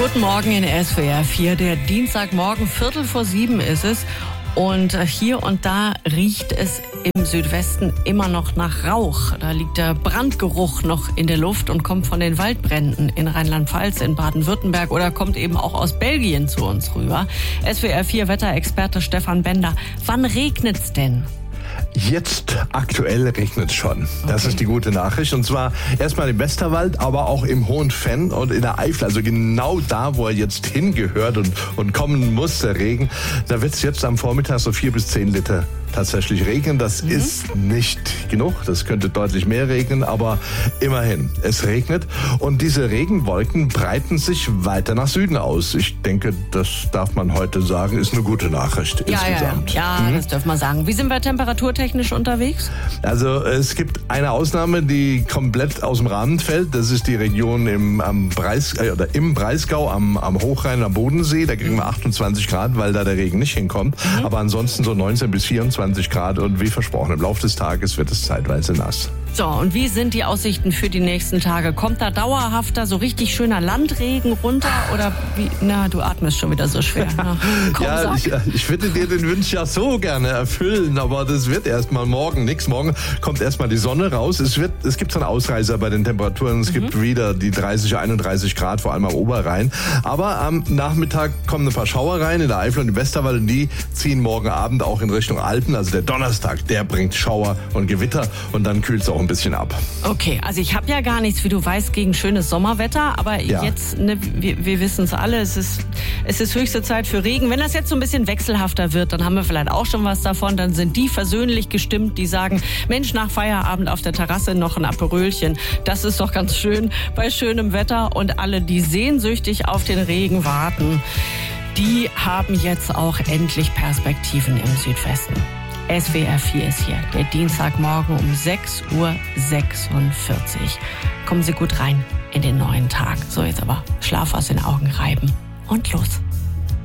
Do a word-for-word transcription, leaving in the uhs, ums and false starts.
Guten Morgen in S W R vier. Der Dienstagmorgen, Viertel vor sieben ist es. Und hier und da riecht es im Südwesten immer noch nach Rauch. Da liegt der Brandgeruch noch in der Luft und kommt von den Waldbränden in Rheinland-Pfalz, in Baden-Württemberg oder kommt eben auch aus Belgien zu uns rüber. S W R vier Wetterexperte Stefan Bender. Wann regnet's denn? Jetzt aktuell regnet es schon. Das Okay. ist die gute Nachricht. Und zwar erstmal im Westerwald, aber auch im Hohen Venn und in der Eifel. Also genau da, wo er jetzt hingehört und, und kommen muss, der Regen. Da wird es jetzt am Vormittag so vier bis zehn Liter tatsächlich regnen. Das mhm. ist nicht genug. Das könnte deutlich mehr regnen, aber immerhin, es regnet. Und diese Regenwolken breiten sich weiter nach Süden aus. Ich denke, das darf man heute sagen, ist eine gute Nachricht Ja, insgesamt. ja, ja, mhm. das dürfen wir sagen. Wie sind wir temperaturtechnisch unterwegs? Also es gibt eine Ausnahme, die komplett aus dem Rahmen fällt. Das ist die Region im, am Breis, äh, oder im Breisgau, am, am Hochrhein, am Bodensee. Da kriegen wir achtundzwanzig Grad, weil da der Regen nicht hinkommt. Mhm. Aber ansonsten so neunzehn bis vierundzwanzig Grad. Und wie versprochen, im Laufe des Tages wird es zeitweise nass. So, und wie sind die Aussichten für die nächsten Tage? Kommt da dauerhafter, so richtig schöner Landregen runter? Oder wie? Na, du atmest schon wieder so schwer. Na, komm, ja, ich, ich würde dir den Wunsch ja so gerne erfüllen, aber das wird erstmal morgen nichts. Morgen kommt erstmal die Sonne raus. Es wird, es gibt so einen Ausreißer bei den Temperaturen. Es mhm. gibt wieder die dreißig, einunddreißig Grad, vor allem am Oberrhein. Aber am Nachmittag kommen ein paar Schauer rein in der Eifel und im Westerwald. Und die ziehen morgen Abend auch in Richtung Alpen. Also der Donnerstag, der bringt Schauer und Gewitter und dann kühlt es auch ein bisschen ab. Okay, also ich habe ja gar nichts, wie du weißt, gegen schönes Sommerwetter, aber ja. jetzt, ne, wir, wir wissen es alle, es ist, es ist höchste Zeit für Regen. Wenn das jetzt so ein bisschen wechselhafter wird, dann haben wir vielleicht auch schon was davon. Dann sind die versöhnlich gestimmt, die sagen, Mensch, nach Feierabend auf der Terrasse noch ein Aperölchen. Das ist doch ganz schön bei schönem Wetter. Und alle, die sehnsüchtig auf den Regen warten, die haben jetzt auch endlich Perspektiven im Südwesten. S W R vier ist hier, der Dienstagmorgen um sechs Uhr sechsundvierzig. Kommen Sie gut rein in den neuen Tag. So, jetzt aber Schlaf aus den Augen reiben und los.